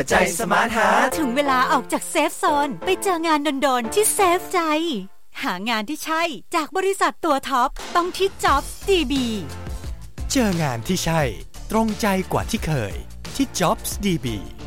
ใจสมาร์ทฮาร์ทถึงเวลาออกจากเซฟโซนไปเจองานโดนๆที่เซฟใจหางานที่ใช่จากบริษัทตัวท็อปต้องที่ Jobs DB เจองานที่ใช่ตรงใจกว่าที่เคยที่ Jobs DB